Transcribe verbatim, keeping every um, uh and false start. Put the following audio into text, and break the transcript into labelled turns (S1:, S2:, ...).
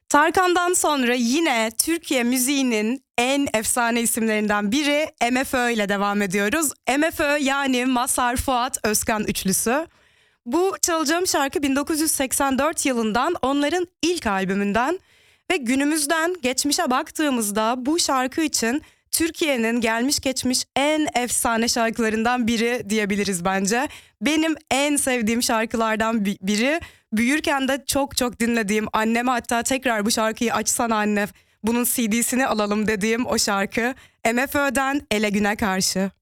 S1: Tarkan'dan sonra yine Türkiye müziğinin en efsane isimlerinden biri M F Ö ile devam ediyoruz. M F Ö yani Mazhar Fuat Özkan üçlüsü. Bu çalacağım şarkı bin dokuz yüz seksen dört yılından, onların ilk albümünden ve günümüzden geçmişe baktığımızda bu şarkı için Türkiye'nin gelmiş geçmiş en efsane şarkılarından biri diyebiliriz bence. Benim en sevdiğim şarkılardan biri. Büyürken de çok çok dinlediğim, anneme hatta tekrar bu şarkıyı açsana anne, bunun C D'sini alalım dediğim o şarkı. M F Ö'den Ele Güne Karşı.